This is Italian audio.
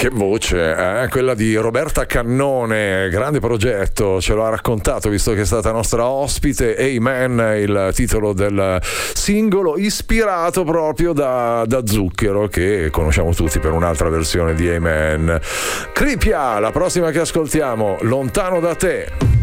Che voce, quella di Roberta Cannone, grande progetto, ce lo ha raccontato visto che è stata nostra ospite. Amen, il titolo del singolo, ispirato proprio da Zucchero, che conosciamo tutti per un'altra versione di Amen. Cripia, la prossima che ascoltiamo, Lontano da te.